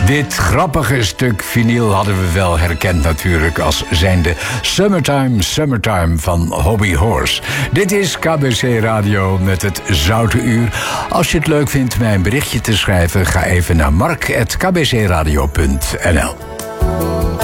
Dit grappige stuk vinyl hadden we wel herkend natuurlijk als zijnde Summertime, Summertime van Hobby Horse. Dit is KBC Radio met het Zoute Uur. Als je het leuk vindt mij een berichtje te schrijven, ga even naar mark@kbcradio.nl.